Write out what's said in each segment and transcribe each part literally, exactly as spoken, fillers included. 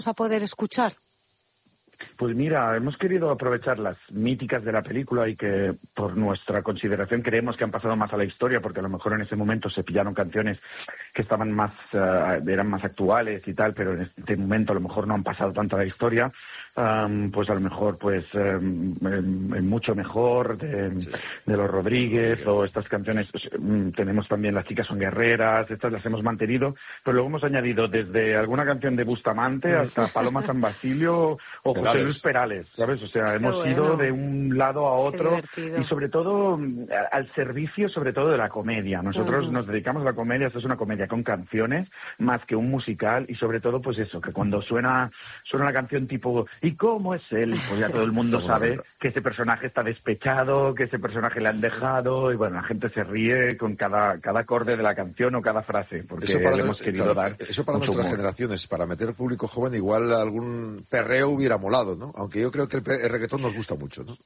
a poder escuchar? Pues mira, hemos querido aprovechar las míticas de la película y que por nuestra consideración creemos que han pasado más a la historia, porque a lo mejor en ese momento se pillaron canciones que estaban más, uh, eran más actuales y tal, pero en este momento a lo mejor no han pasado tanto a la historia. Um, pues a lo mejor pues um, mucho mejor de, sí. de los Rodríguez sí. o estas canciones. Um, tenemos también Las chicas son guerreras, estas las hemos mantenido, pero luego hemos añadido desde alguna canción de Bustamante hasta Paloma San Basilio o José Luis Perales, ¿sabes? O sea, hemos bueno. ido de un lado a otro y sobre todo al servicio sobre todo de la comedia. Nosotros uh-huh. nos dedicamos a la comedia, esto es una comedia con canciones más que un musical y sobre todo pues eso, que cuando suena suena una canción tipo ¿y cómo es él? Pues ya todo el mundo sabe que ese personaje está despechado, que ese personaje le han dejado y bueno, la gente se ríe con cada cada acorde de la canción o cada frase, porque eso para le nos, hemos querido claro, dar eso para nuestras humor. generaciones, para meter al público joven, igual algún perreo hubiera molado, ¿no? Aunque yo creo que el, el reggaetón nos gusta mucho, ¿no?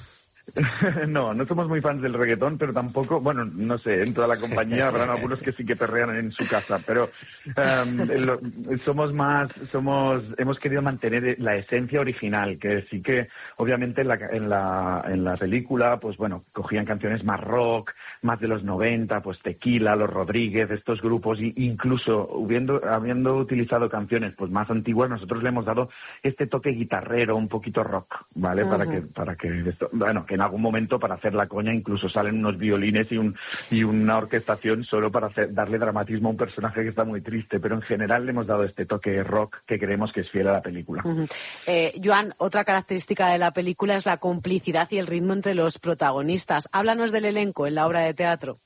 No, no somos muy fans del reggaetón, pero tampoco, bueno, no sé, en toda la compañía habrán algunos que sí que perrean en su casa, pero um, lo, somos más, somos, hemos querido mantener la esencia original, que sí que obviamente en la, en la, en la película, pues bueno, cogían canciones más rock, más de los noventa, pues Tequila, Los Rodríguez, estos grupos, y incluso habiendo, habiendo utilizado canciones pues más antiguas, nosotros le hemos dado este toque guitarrero, un poquito rock, ¿vale? Uh-huh. Para que, para que esto, bueno, que en algún momento para hacer la coña incluso salen unos violines y un y una orquestación solo para hacer, darle dramatismo a un personaje que está muy triste, pero en general le hemos dado este toque rock que creemos que es fiel a la película. Uh-huh. Eh, Joan, otra característica de la película es la complicidad y el ritmo entre los protagonistas. Háblanos del elenco en la obra de teatro.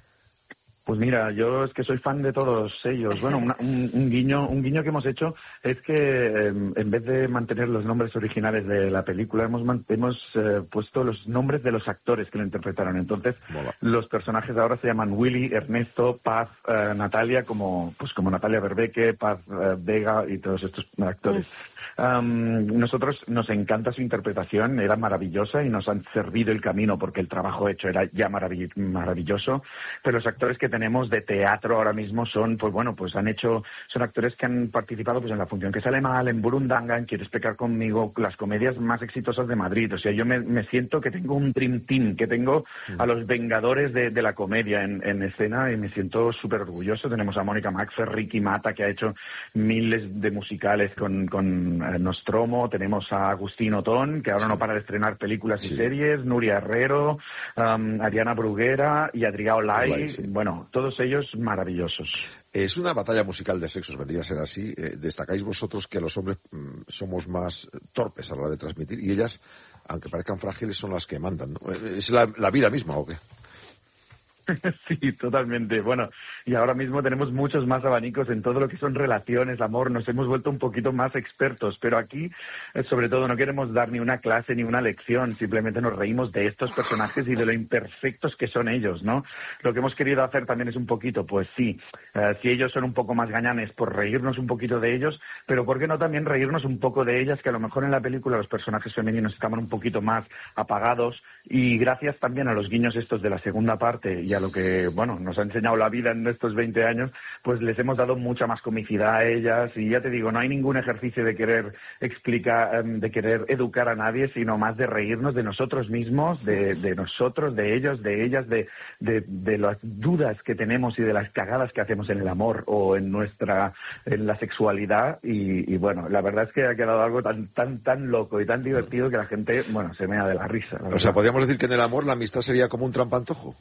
Pues mira, yo es que soy fan de todos ellos. Bueno, una, un, un guiño un guiño que hemos hecho es que eh, en vez de mantener los nombres originales de la película, hemos hemos eh, puesto los nombres de los actores que lo interpretaron. Entonces, Mola. Los personajes ahora se llaman Willy, Ernesto, Paz, eh, Natalia, como pues como Natalia Berbeque, Paz eh, Vega y todos estos actores. Uf. Um, nosotros nos encanta su interpretación, era maravillosa y nos han servido el camino porque el trabajo hecho era ya maravill- maravilloso, pero los actores que tenemos de teatro ahora mismo son, pues bueno, pues han hecho, son actores que han participado pues en La función que sale mal, en Burundanga, en Quieres pecar conmigo, las comedias más exitosas de Madrid. O sea, yo me, me siento que tengo un dream team, que tengo a los vengadores de, de la comedia en, en escena y me siento súper orgulloso. Tenemos a Mónica Maxfer, Ricky Mata, que ha hecho miles de musicales con, con Nostromo, tenemos a Agustín Otón, que ahora sí. no para de estrenar películas sí. y series, Nuria Herrero, um, Ariana Bruguera y Adrià Olay, Olay sí. bueno, todos ellos maravillosos. Es una batalla musical de sexos, vendría a ser así. Eh, destacáis vosotros que los hombres mmm, somos más torpes a la hora de transmitir y ellas, aunque parezcan frágiles, son las que mandan, ¿no? ¿Es la, la vida misma o qué? Sí, totalmente. Bueno, y ahora mismo tenemos muchos más abanicos en todo lo que son relaciones, amor, nos hemos vuelto un poquito más expertos, pero aquí, eh, sobre todo, no queremos dar ni una clase ni una lección, simplemente nos reímos de estos personajes y de lo imperfectos que son ellos, ¿no? Lo que hemos querido hacer también es un poquito, pues sí, eh, si ellos son un poco más gañanes, por reírnos un poquito de ellos, pero ¿por qué no también reírnos un poco de ellas, que a lo mejor en la película los personajes femeninos estaban un poquito más apagados, y gracias también a los guiños estos de la segunda parte y a lo que, bueno, nos ha enseñado la vida en estos veinte años, pues les hemos dado mucha más comicidad a ellas y ya te digo, no hay ningún ejercicio de querer explicar, de querer educar a nadie, sino más de reírnos de nosotros mismos, de, de nosotros, de ellos, de ellas, de, de, de las dudas que tenemos y de las cagadas que hacemos en el amor o en nuestra, en la sexualidad y, y bueno, la verdad es que ha quedado algo tan, tan, tan loco y tan divertido que la gente, bueno, se mea de la risa. La o sea, podríamos decir que en el amor la amistad sería como un trampantojo.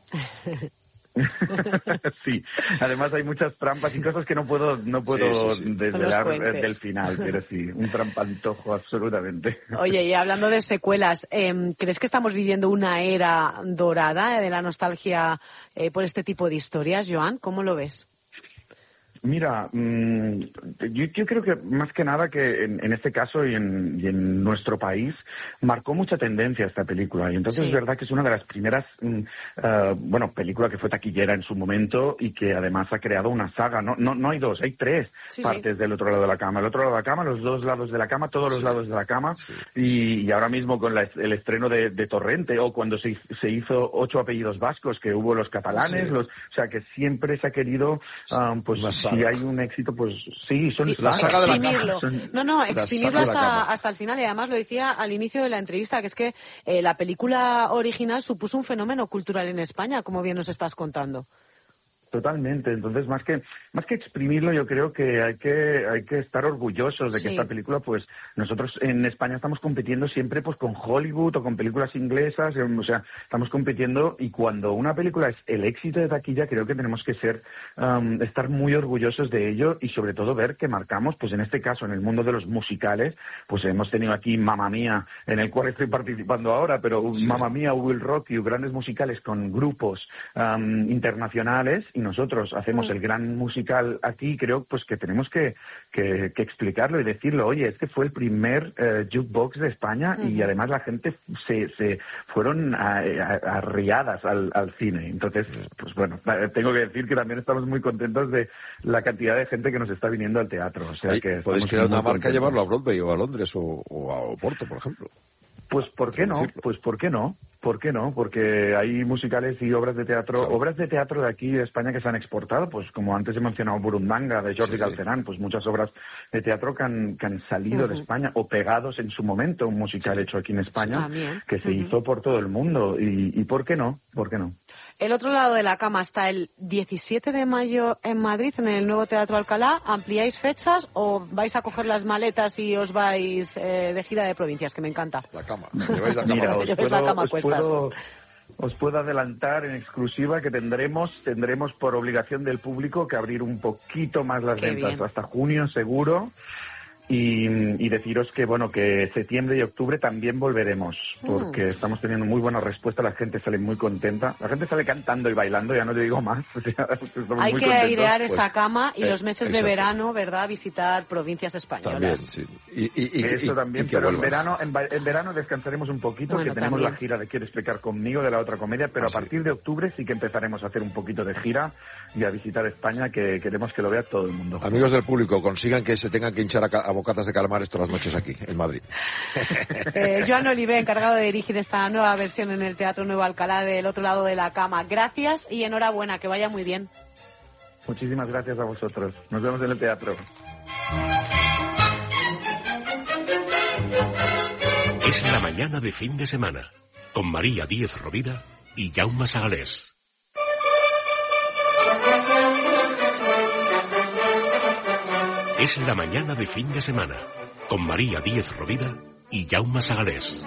Sí, además hay muchas trampas y cosas que no puedo no puedo sí, sí, sí. desvelar del final, pero sí, un trampantojo absolutamente. Oye, y hablando de secuelas, eh, ¿crees que estamos viviendo una era dorada de la nostalgia eh, por este tipo de historias, Joan? ¿Cómo lo ves? Mira, mmm, yo, yo creo que más que nada que en, en este caso y en, y en nuestro país marcó mucha tendencia esta película y entonces sí. es verdad que es una de las primeras, mm, uh, bueno, película que fue taquillera en su momento y que además ha creado una saga, no no, no hay dos, hay tres sí, partes sí. del otro lado de la cama, el otro lado de la cama, los dos lados de la cama, todos sí. los lados de la cama sí. y, y ahora mismo con la, el estreno de, de Torrente o cuando se, se hizo Ocho apellidos vascos, que hubo los catalanes, sí. los, o sea que siempre se ha querido um, pues si hay un éxito, pues sí, son y, sagas. saga de la exprimirlo. cama. No, no, exprimirlo La saga de la hasta, cama. hasta el final. Y además lo decía al inicio de la entrevista, que es que eh, la película original supuso un fenómeno cultural en España, como bien nos estás contando. Totalmente. Entonces, más que más que exprimirlo, yo creo que hay que hay que estar orgullosos de que Sí. esta película, pues nosotros en España estamos compitiendo siempre pues con Hollywood o con películas inglesas, o sea, estamos compitiendo, y cuando una película es el éxito de taquilla, creo que tenemos que ser um, estar muy orgullosos de ello, y sobre todo ver que marcamos, pues en este caso en el mundo de los musicales, pues hemos tenido aquí Mamma Mía, en el cual estoy participando ahora, pero Sí. Mamma Mía, Will Rock You, grandes musicales con grupos um, internacionales, y nosotros hacemos Mm. el gran musical aquí. Creo pues que tenemos que, que, que explicarlo y decirlo. Oye, este fue el primer eh, jukebox de España, Mm. y además la gente se, se fueron a- a- arriadas al, al cine. Entonces, pues bueno, tengo que decir que también estamos muy contentos de la cantidad de gente que nos está viniendo al teatro. O sea Ahí que podéis estamos crear muy una marca y contentos. llevarlo a Broadway o a Londres o, o a Oporto, por ejemplo. Pues ¿por qué no? Decirlo. Pues ¿por qué no? ¿Por qué no? Porque hay musicales y obras de teatro, Claro. obras de teatro de aquí de España que se han exportado, pues como antes he mencionado Burundanga de Jordi Sí. Galcerán, pues muchas obras de teatro que han, que han salido de Ujú. España, o Pegados en su momento, un musical hecho aquí en España, También. que se Ujú. hizo por todo el mundo. Y, y ¿por qué no? ¿Por qué no? El otro lado de la cama está el diecisiete de mayo en Madrid, en el nuevo Teatro Alcalá. ¿Ampliáis fechas o vais a coger las maletas y os vais eh, de gira de provincias? Que me encanta. La cama. Lleváis la cama. Mira, os Lleváis la puedo, cama a os cuestas. puedo- os puedo adelantar en exclusiva que tendremos tendremos por obligación del público que abrir un poquito más las Qué ventas bien. hasta junio seguro. Y, y deciros que bueno que septiembre y octubre también volveremos, porque Mm. estamos teniendo muy buena respuesta, la gente sale muy contenta, la gente sale cantando y bailando, ya no te digo más. O sea, estamos Hay muy que contentos. airear pues, esa cama y eh, los meses de exacto. verano, ¿verdad? Visitar provincias españolas. También, sí. Y, y, y, Eso y- también, y que pero en vuelvas. verano, en, va- en verano descansaremos un poquito, Bueno, que tenemos también. la gira de Quiero explicar conmigo de la otra comedia, pero Ah, a sí. partir de octubre sí que empezaremos a hacer un poquito de gira y a visitar España, que queremos que lo vea todo el mundo. Amigos del público, consigan que se tengan que hinchar a, ca- a bocatas de calamares todas las noches aquí, en Madrid. Eh, Joan Oliver, encargado de dirigir esta nueva versión en el Teatro Nuevo Alcalá del otro lado de la cama. Gracias y enhorabuena, que vaya muy bien. Muchísimas gracias a vosotros. Nos vemos en el teatro. Es la mañana de fin de semana, con María Díez Rovira y Jaume Sagalés. Es la mañana de fin de semana, con María Díez Rovira y Jaume Sagalés.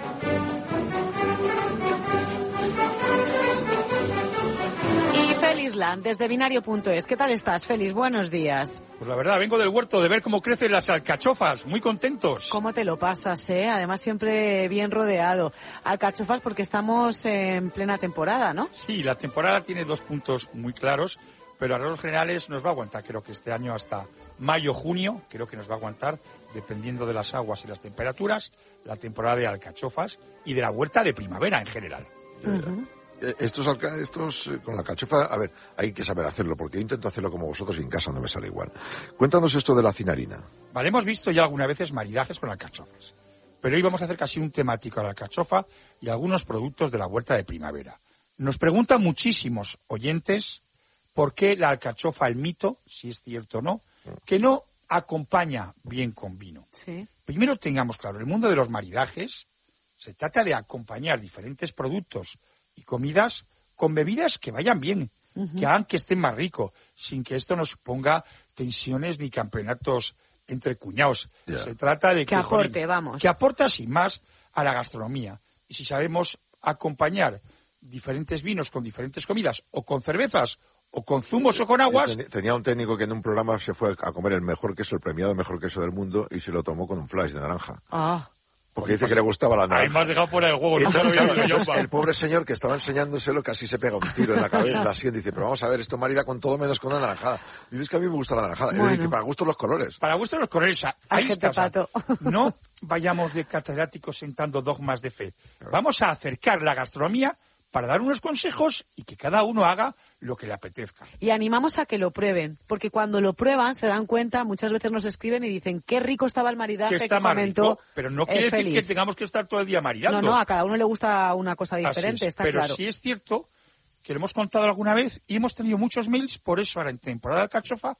Y Felisland, desde binario punto es. ¿Qué tal estás, Feliz? Buenos días. Pues la verdad, vengo del huerto de ver cómo crecen las alcachofas, muy contentos. ¿Cómo te lo pasas, eh? Además, siempre bien rodeado. Alcachofas porque estamos en plena temporada, ¿no? Sí, la temporada tiene dos puntos muy claros, pero a rasgos generales nos va a aguantar, creo que este año hasta mayo, junio, creo que nos va a aguantar, dependiendo de las aguas y las temperaturas, la temporada de alcachofas y de la huerta de primavera en general. Ujú. Eh, Estos, alca- estos eh, con la alcachofa, a ver, hay que saber hacerlo, porque yo intento hacerlo como vosotros y en casa no me sale igual. Cuéntanos esto de la cinarina. Vale, hemos visto ya algunas veces maridajes con alcachofas, pero hoy vamos a hacer casi un temático a la alcachofa y algunos productos de la huerta de primavera. Nos preguntan muchísimos oyentes por qué la alcachofa, el mito, si es cierto o no, que no acompaña bien con vino. Sí. Primero tengamos claro, el mundo de los maridajes se trata de acompañar diferentes productos y comidas con bebidas que vayan bien, Ujú. que hagan que estén más rico, sin que esto nos ponga tensiones ni campeonatos entre cuñados. Ya. Se trata de Que que, aporte, jolín, vamos. que aporta sin más a la gastronomía. Y si sabemos acompañar diferentes vinos con diferentes comidas, o con cervezas, o con zumos o con aguas, Ten- Tenía un técnico que en un programa se fue a comer el mejor queso, el premiado mejor queso del mundo, y se lo tomó con un flash de naranja. Ah, Porque dice que le gustaba la ahí naranja. me has dejado fuera del juego. Y No te lo entonces, había dicho yo, entonces, pa. el pobre señor que estaba enseñándoselo casi se pega un tiro en la cabeza, en la sien, dice, pero vamos a ver, esto marida con todo menos con una naranjada. Y dices que a mí me gusta la naranjada. Y le Bueno. dije, para gusto los colores. Para gusto de los colores, ahí Hay gente está. o sea, pato. no vayamos de catedráticos sentando dogmas de fe. Vamos a acercar la gastronomía para dar unos consejos y que cada uno haga lo que le apetezca. y animamos a que lo prueben, porque cuando lo prueban se dan cuenta, muchas veces nos escriben y dicen qué rico estaba el maridaje Que está más comentó, rico, pero no eh, quiere decir Félix. que tengamos que estar todo el día maridando. No, no, a cada uno le gusta una cosa Así diferente, es. está Pero claro. sí es cierto que lo hemos contado alguna vez y hemos tenido muchos mails, por eso ahora en temporada de alcachofa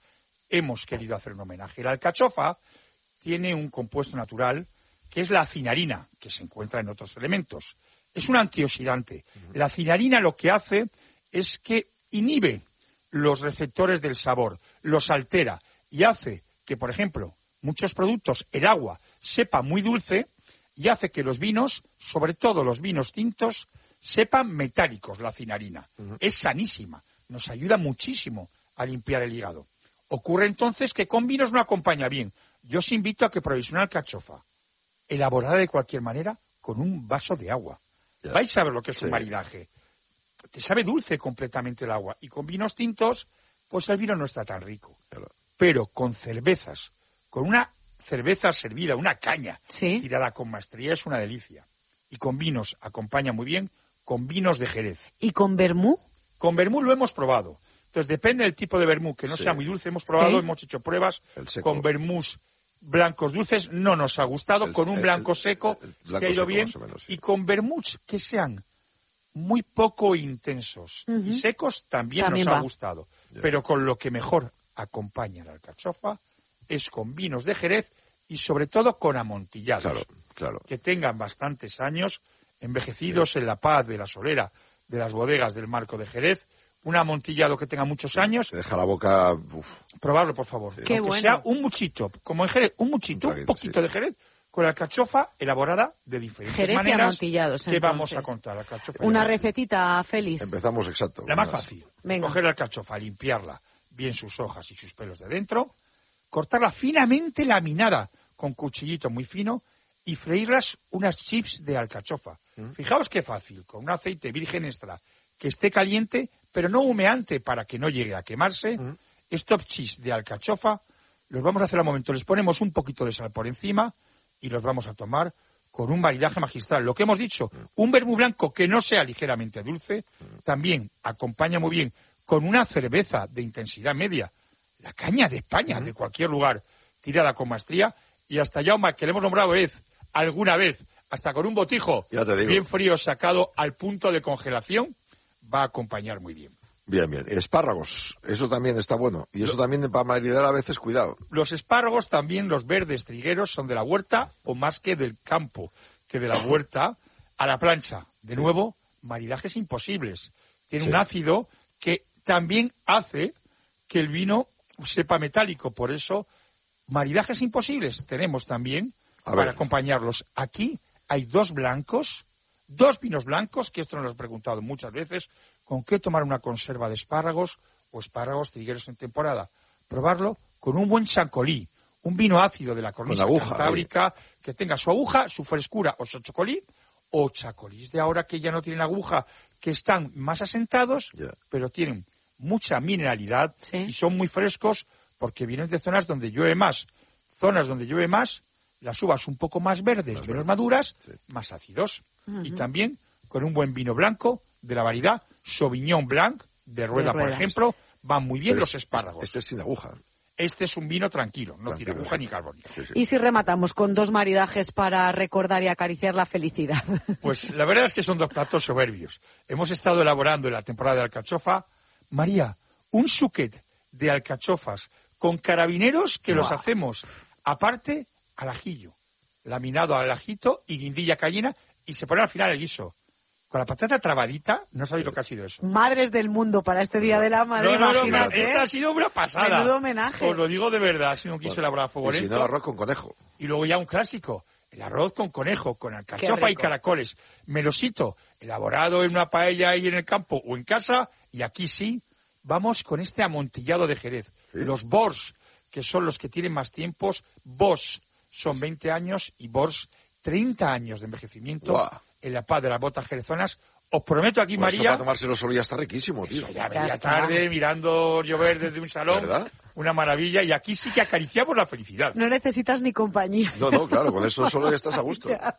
hemos querido hacer un homenaje. La alcachofa tiene un compuesto natural que es la cinarina, que se encuentra en otros elementos. Es un antioxidante. La cinarina lo que hace es que inhibe los receptores del sabor, los altera y hace que, por ejemplo, muchos productos, el agua, sepa muy dulce y hace que los vinos, sobre todo los vinos tintos, sepan metálicos, la cinarina. Uh-huh. Es sanísima, nos ayuda muchísimo a limpiar el hígado. Ocurre entonces que con vinos no acompaña bien. Yo os invito a que probéis una alcachofa, elaborada de cualquier manera, con un vaso de agua. Yeah. Vais a ver lo que es sí. un maridaje. Te sabe dulce completamente el agua. Y con vinos tintos, pues el vino no está tan rico. Claro. Pero con cervezas, con una cerveza servida, una caña ¿Sí? tirada con maestría, es una delicia. Y con vinos acompaña muy bien, con vinos de Jerez. ¿Y con vermú? Con vermú lo hemos probado. Entonces, depende del tipo de vermú, que no sí. sea muy dulce. Hemos probado, ¿Sí? hemos hecho pruebas con vermús blancos dulces. No nos ha gustado. El, con un blanco el, seco el, el blanco se ha ido seco, bien. Menos, sí. Y con vermús que sean muy poco intensos uh-huh. y secos también, también nos va. ha gustado. Yeah. Pero con lo que mejor acompaña la alcachofa es con vinos de Jerez y sobre todo con amontillados. Claro, claro. Que tengan bastantes años, envejecidos sí. en la paz de la solera de las bodegas del Marco de Jerez. Un amontillado que tenga muchos años. Te deja la boca... Uf. Probarlo, por favor. Sí. Qué Aunque bueno. sea un muchito, como en Jerez, un muchito, un, traguito, un poquito sí. de Jerez, con la alcachofa elaborada de diferentes Jerez maneras. Y amontillados, que vamos a contar. La alcachofa Una recetita, Félix. Empezamos exacto. La más fácil. Venga. Coger la alcachofa, limpiarla, bien sus hojas y sus pelos de dentro, cortarla finamente laminada con cuchillito muy fino y freírlas unas chips de alcachofa. ¿Mm? Fijaos qué fácil, con un aceite virgen extra que esté caliente, pero no humeante para que no llegue a quemarse. ¿Mm? Estos chips de alcachofa los vamos a hacer al momento. Les ponemos un poquito de sal por encima y los vamos a tomar con un maridaje magistral. Lo que hemos dicho, ¿Mm? un vermú blanco que no sea ligeramente dulce, ¿Mm? también acompaña muy bien con una cerveza de intensidad media, la caña de España, ¿Mm? de cualquier lugar, tirada con maestría, y hasta Jaume, que le hemos nombrado vez, alguna vez, hasta con un botijo bien frío sacado al punto de congelación, va a acompañar muy bien. Bien, bien. Espárragos, eso también está bueno. Y eso Lo, también para maridar a veces, cuidado. Los espárragos, también los verdes trigueros, son de la huerta o más que del campo, que de la huerta a la plancha. De sí. nuevo, maridajes imposibles. Tiene sí. un ácido que también hace que el vino sepa metálico. Por eso, maridajes imposibles tenemos también a para ver. acompañarlos. Aquí hay dos blancos, dos vinos blancos, que esto nos lo he preguntado muchas veces, ¿con qué tomar una conserva de espárragos o espárragos trigueros en temporada? Probarlo con un buen chancolí, un vino ácido de la cornisa cantábrica, que tenga su aguja, su frescura o su chocolí, o chacolís de ahora que ya no tienen aguja, que están más asentados, yeah. pero tienen mucha mineralidad ¿Sí? y son muy frescos porque vienen de zonas donde llueve más. Zonas donde llueve más, las uvas un poco más verdes, más menos verdes. maduras, sí. más ácidos. Uh-huh. Y también con un buen vino blanco de la variedad Sauvignon Blanc, de Rueda, de por ejemplo, van muy bien pero los espárragos. Este es sin aguja. Este es un vino tranquilo, no tranquilo, tiene aguja sí. ni carbónico. Sí, sí. Y si rematamos con dos maridajes para recordar y acariciar la felicidad. Pues la verdad es que son dos platos soberbios. Hemos estado elaborando en la temporada de alcachofa, María, un suquet de alcachofas con carabineros que wow. los hacemos aparte al ajillo, laminado al ajito y guindilla cayena, y se pone al final el guiso. Con la patata trabadita, no sabéis lo que ha sido eso. Madres del mundo para este Día de la Madre, no, no, imagínate. No, esta ha sido una pasada. Menudo homenaje. Os lo digo de verdad, si no quiso bueno, elaborar a fuego lento. Y si no, arroz con conejo. Y luego ya un clásico, el arroz con conejo, con alcachofa y caracoles. Melosito, elaborado en una paella ahí en el campo o en casa, y aquí sí, vamos con este amontillado de Jerez. ¿Sí? Los Bors, que son los que tienen más tiempos, Bosch son veinte años y Bors treinta años de envejecimiento. Wow. En la paz de las botas jerezonas. Os prometo aquí, pues María... Eso para tomárselo solo ya está riquísimo, tío. Eso ya media tarde, mirando llover desde un salón. ¿Verdad? Una maravilla. Y aquí sí que acariciamos la felicidad. No necesitas ni compañía. No, no, claro, con eso solo ya estás a gusto. Ya,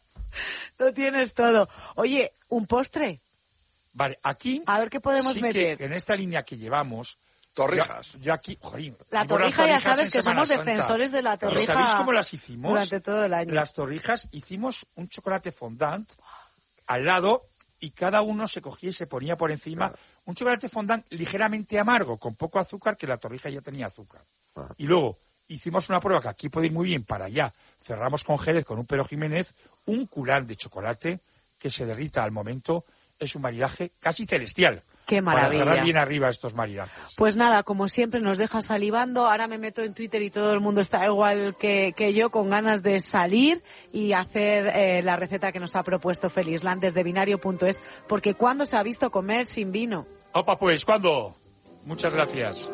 lo tienes todo. Oye, ¿un postre? Vale, aquí... A ver qué podemos sí meter. Que en esta línea que llevamos... Torrijas. Yo, yo aquí... Joder, la torrija ya sabes que somos Santa. defensores de la torrija. ¿Sabéis cómo las hicimos? Durante todo el año. Las torrijas hicimos un chocolate fondant al lado y cada uno se cogía y se ponía por encima claro. un chocolate fondant ligeramente amargo, con poco azúcar, que la torrija ya tenía azúcar. Ah. Y luego hicimos una prueba que aquí puede ir muy bien para allá. Cerramos con Jerez, con un Pero Jiménez, un culán de chocolate que se derrita al momento. Es un maridaje casi celestial. ¡Qué maravilla! Para cerrar bien arriba estos maridajes. Pues nada, como siempre nos deja salivando. Ahora me meto en Twitter y todo el mundo está igual que, que yo, con ganas de salir y hacer eh, la receta que nos ha propuesto Felisland desde binario punto es, porque ¿cuándo se ha visto comer sin vino? Opa, pues, ¿cuándo? Muchas gracias.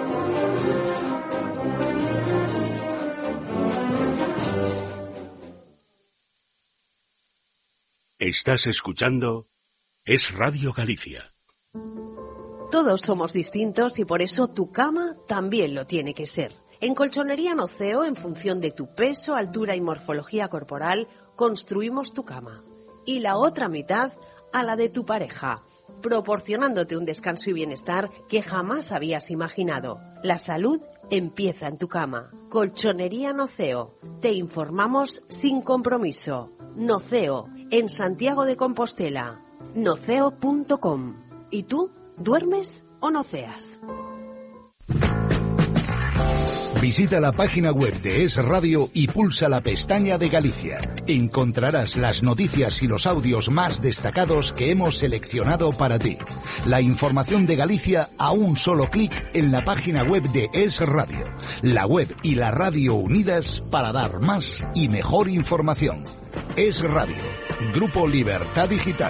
Estás escuchando Es Radio Galicia. Todos somos distintos y por eso tu cama también lo tiene que ser. En Colchonería Noceo, en función de tu peso, altura y morfología corporal, construimos tu cama. Y la otra mitad a la de tu pareja, proporcionándote un descanso y bienestar que jamás habías imaginado. La salud empieza en tu cama. Colchonería Noceo. Te informamos sin compromiso. Noceo, en Santiago de Compostela. noceo punto com. ¿Y tú? ¿Duermes o noceas? Visita la página web de Es Radio y pulsa la pestaña de Galicia. Encontrarás las noticias y los audios más destacados que hemos seleccionado para ti. La información de Galicia a un solo clic en la página web de Es Radio. La web y la radio unidas para dar más y mejor información. Es Radio. Grupo Libertad Digital.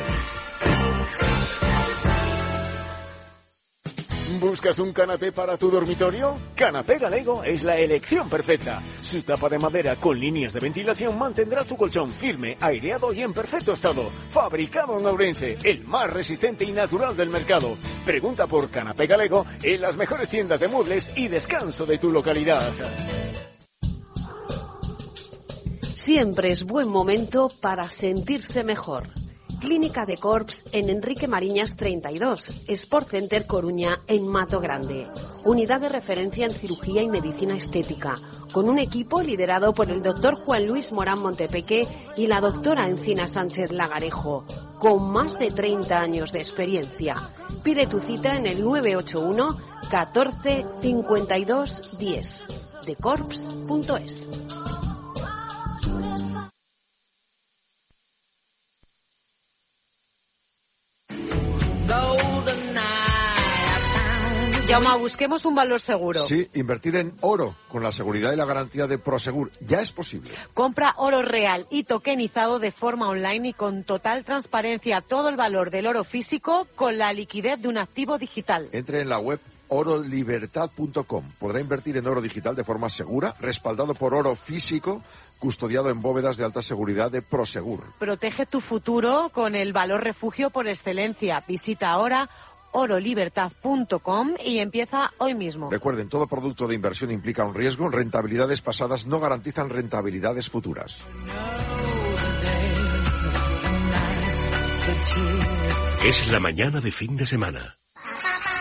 ¿Buscas un canapé para tu dormitorio? Canapé Galego es la elección perfecta. Su tapa de madera con líneas de ventilación mantendrá tu colchón firme, aireado y en perfecto estado. Fabricado en Ourense, el más resistente y natural del mercado. Pregunta por Canapé Galego en las mejores tiendas de muebles y descanso de tu localidad. Siempre es buen momento para sentirse mejor. Clínica de Corps en Enrique Mariñas treinta y dos, Sport Center Coruña en Mato Grande. Unidad de referencia en cirugía y medicina estética, con un equipo liderado por el doctor Juan Luis Morán Montepeque y la doctora Encina Sánchez Lagarejo, con más de treinta años de experiencia. Pide tu cita en el nueve ocho uno catorce cincuenta y dos diez, de corps punto es. Jaume, busquemos un valor seguro. Sí, invertir en oro con la seguridad y la garantía de Prosegur ya es posible. Compra oro real y tokenizado de forma online y con total transparencia todo el valor del oro físico con la liquidez de un activo digital. Entre en la web oro libertad punto com. Podrá invertir en oro digital de forma segura, respaldado por oro físico, custodiado en bóvedas de alta seguridad de Prosegur. Protege tu futuro con el valor refugio por excelencia. Visita ahora oro libertad punto com y empieza hoy mismo. Recuerden, todo producto de inversión implica un riesgo. Rentabilidades pasadas no garantizan rentabilidades futuras. Es la mañana de fin de semana.